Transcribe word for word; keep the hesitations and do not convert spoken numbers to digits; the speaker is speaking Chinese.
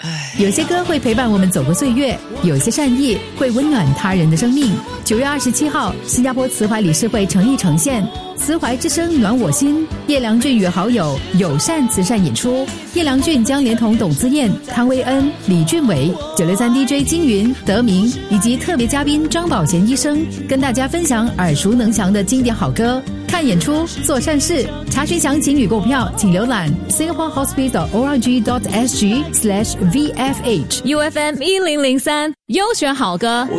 有些歌会陪伴我们走过岁月，有些善意会温暖他人的生命。九月二十七号，新加坡慈怀理事会诚意呈现慈怀之声暖我心，叶良俊与好友友善慈善演出。叶良俊将连同董姿燕、汤威恩、李俊伟、九六三 D J 金云、德明以及特别嘉宾张宝贤医生，跟大家分享耳熟能详的经典好歌。看演出，做善事。查询详情与购票，请浏览 singapore hospital dot org dot s g slash V F H U F M 一零零三优选好歌。